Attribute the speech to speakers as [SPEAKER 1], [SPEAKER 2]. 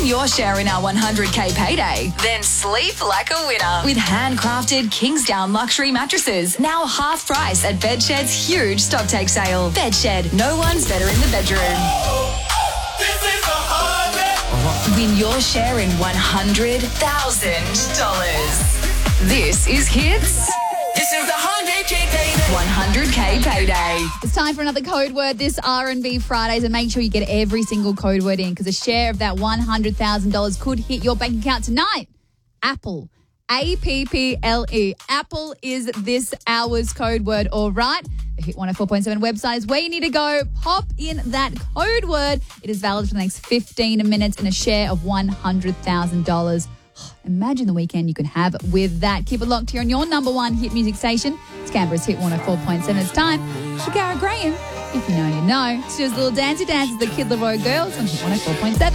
[SPEAKER 1] your share in our 100K payday. Then sleep like a winner with handcrafted Kingsdown luxury mattresses. Now half price at Bedshed's huge stocktake sale. Bedshed, no one's better in the bedroom. Win your share in $100,000. This is Hits.
[SPEAKER 2] This is the 100K payday.
[SPEAKER 1] 100K payday.
[SPEAKER 3] It's time for another code word this R&B Fridays, and make sure you get every single code word in because a share of that $100,000 could hit your bank account tonight. Apple. A-P-P-L-E. Apple is this hour's code word, all right? The Hit 104.7 website is where you need to go. Pop in that code word. It is valid for the next 15 minutes and a share of $100,000. Imagine the weekend you could have with that. Keep it locked here on your number one hit music station. It's Canberra's Hit 104.7. It's time. Shakara Graham. If you know, you know. It's just little dancey dances, the Kid Laroi Girls on Hit 104.7.